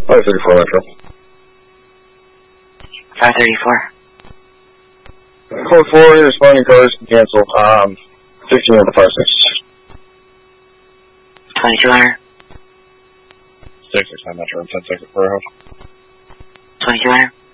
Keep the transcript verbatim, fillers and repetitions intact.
five thirty-four Metro. five thirty-four. Code four, responding cars can cancel. Um, fifteen with the five six. twenty-two hundred. six six nine Metro, ten six at Fur House. twenty-two hundred.